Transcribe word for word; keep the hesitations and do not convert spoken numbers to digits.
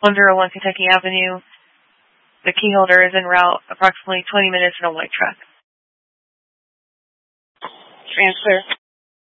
one oh one Kentucky Avenue. The key holder is en route, approximately twenty minutes in a white truck. Transfer.